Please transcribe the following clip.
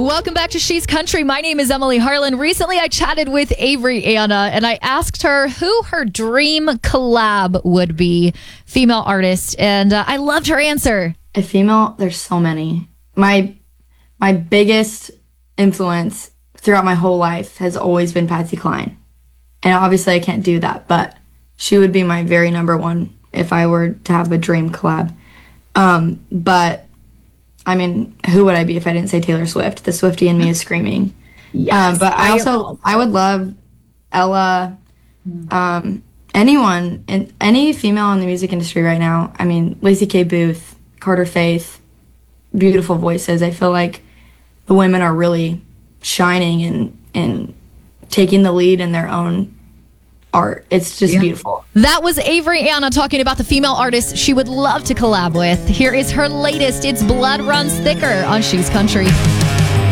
Welcome back to She's Country. My name is Emily Harlan. Recently, I chatted with Avery Anna, and I asked her who her dream collab would be, female artist, and I loved her answer. A female, there's so many. My biggest influence throughout my whole life has always been Patsy Cline. And obviously I can't do that, but she would be my very number one if I were to have a dream collab. But I mean, who would I be if I didn't say Taylor Swift? The Swiftie in me is screaming. Yes, but I would love Ella, anyone, and any female in the music industry right now. I mean, Lacey K. Booth, Carter Faith, beautiful voices. I feel like the women are really shining and taking the lead in their own art. It's just beautiful. That was Avery Anna talking about the female artists she would love to collab with. Here is her latest. It's Blood Runs Thicker on She's Country.